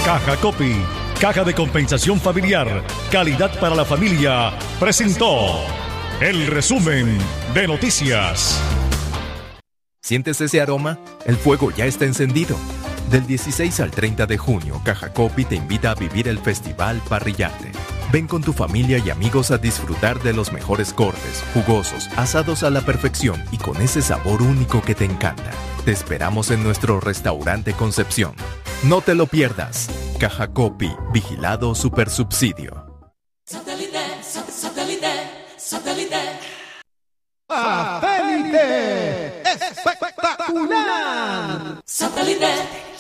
Caja Copy, Caja de Compensación Familiar, calidad para la familia, presentó el resumen de noticias. ¿Sientes ese aroma? El fuego ya está encendido. Del 16 al 30 de junio, Caja Copy te invita a vivir el Festival Parrillate. Ven con tu familia y amigos a disfrutar de los mejores cortes, jugosos, asados a la perfección y con ese sabor único que te encanta. Te esperamos en nuestro restaurante Concepción. No te lo pierdas. Caja Copy, vigilado Supersubsidio. Satélite, satélite, satélite. ¡Satélite! ¡Espectacular! Satélite.